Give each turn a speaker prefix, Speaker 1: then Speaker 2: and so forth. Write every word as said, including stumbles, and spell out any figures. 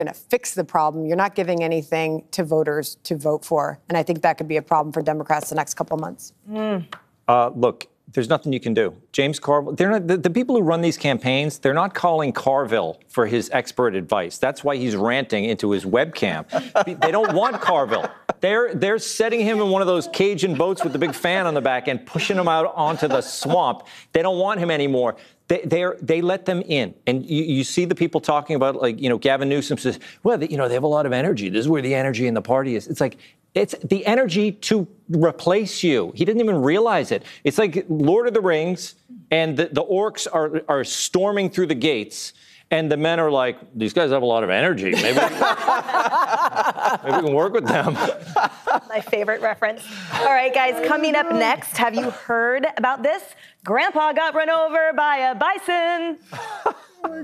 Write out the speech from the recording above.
Speaker 1: going to fix the problem. You're not giving anything to voters to vote for. And I think that could be a problem for Democrats the next couple of months.
Speaker 2: Mm.
Speaker 3: Uh, look, there's nothing you can do. James Carville, they're not, the, the people who run these campaigns, they're not calling Carville for his expert advice. That's why he's ranting into his webcam. They don't want Carville. They're, they're setting him in one of those Cajun boats with the big fan on the back and pushing him out onto the swamp. They don't want him anymore. They they're, they let them in. And you, you see the people talking about, like, you know, Gavin Newsom says, well, they, you know, they have a lot of energy. This is where the energy in the party is. It's like, it's the energy to replace you. He didn't even realize it. It's like Lord of the Rings, and the, the orcs are, are storming through the gates, and the men are like, these guys have a lot of energy. Maybe, maybe we can work with them.
Speaker 2: My favorite reference. All right, guys, coming up next, have you heard about this? Grandpa got run over by a bison.